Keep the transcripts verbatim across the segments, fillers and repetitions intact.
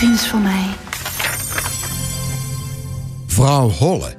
prins van mij. Vrouw Holle.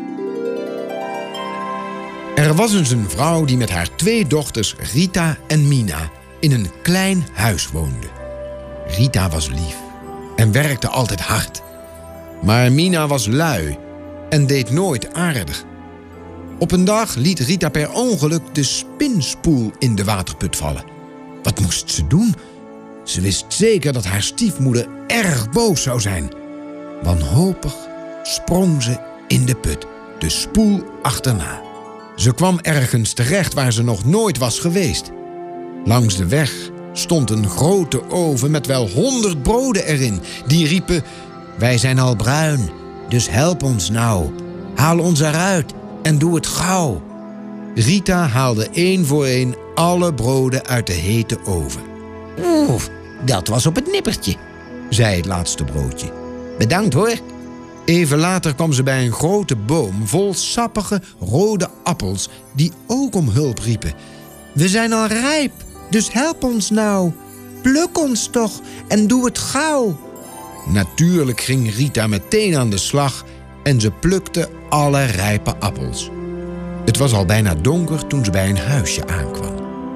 Er was eens een vrouw die met haar twee dochters Rita en Mina in een klein huis woonde. Rita was lief en werkte altijd hard. Maar Mina was lui en deed nooit aardig. Op een dag liet Rita per ongeluk de spinspoel in de waterput vallen. Wat moest ze doen? Ze wist zeker dat haar stiefmoeder erg boos zou zijn. Wanhopig sprong ze in de put, de spoel achterna. Ze kwam ergens terecht waar ze nog nooit was geweest. Langs de weg stond een grote oven met wel honderd broden erin. Die riepen: wij zijn al bruin, dus help ons nou. Haal ons eruit en doe het gauw. Rita haalde één voor één alle broden uit de hete oven. Oeh, dat was op het nippertje, zei het laatste broodje. Bedankt hoor. Even later kwam ze bij een grote boom vol sappige rode appels die ook om hulp riepen. We zijn al rijp, dus help ons nou. Pluk ons toch en doe het gauw. Natuurlijk ging Rita meteen aan de slag en ze plukte alle rijpe appels. Het was al bijna donker toen ze bij een huisje aankwam.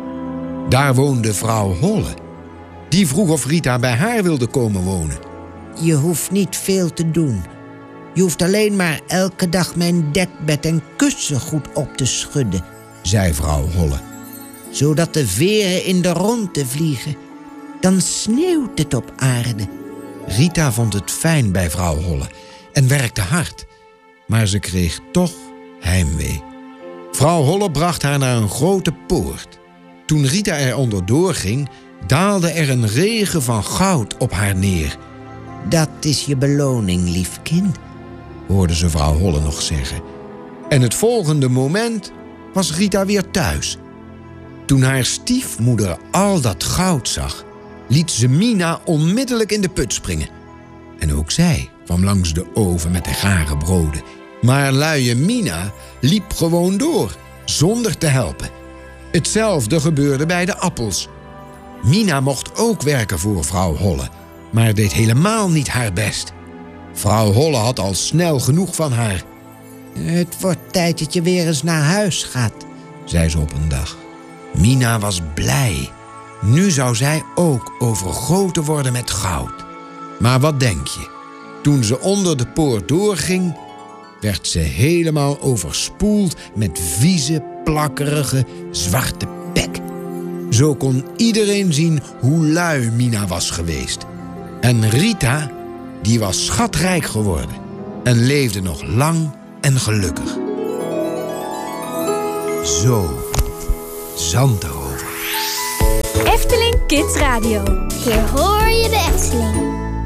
Daar woonde vrouw Holle. Die vroeg of Rita bij haar wilde komen wonen. Je hoeft niet veel te doen. Je hoeft alleen maar elke dag mijn dekbed en kussen goed op te schudden, zei vrouw Holle. Zodat de veren in de rondte vliegen. Dan sneeuwt het op aarde. Rita vond het fijn bij vrouw Holle en werkte hard. Maar ze kreeg toch heimwee. Vrouw Holle bracht haar naar een grote poort. Toen Rita er onderdoor ging, daalde er een regen van goud op haar neer. Dat is je beloning, lief kind, hoorde ze vrouw Holle nog zeggen. En het volgende moment was Rita weer thuis. Toen haar stiefmoeder al dat goud zag, liet ze Mina onmiddellijk in de put springen. En ook zij kwam langs de oven met de gare broden. Maar luie Mina liep gewoon door, zonder te helpen. Hetzelfde gebeurde bij de appels. Mina mocht ook werken voor vrouw Holle, maar deed helemaal niet haar best. Vrouw Holle had al snel genoeg van haar. Het wordt tijd dat je weer eens naar huis gaat, zei ze op een dag. Mina was blij. Nu zou zij ook overgoten worden met goud. Maar wat denk je? Toen ze onder de poort doorging, werd ze helemaal overspoeld met vieze, plakkerige, zwarte pek. Zo kon iedereen zien hoe lui Mina was geweest. En Rita, die was schatrijk geworden en leefde nog lang en gelukkig. Zo, Zandtover. Efteling Kids Radio. Hier hoor je de Efteling.